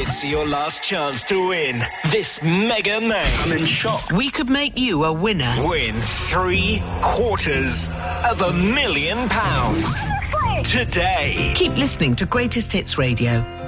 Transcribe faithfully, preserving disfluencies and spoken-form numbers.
It's your last chance to win this Mega Main. I'm in shock. We could make you a winner. Win three quarters of a million pounds today. Keep listening to Greatest Hits Radio.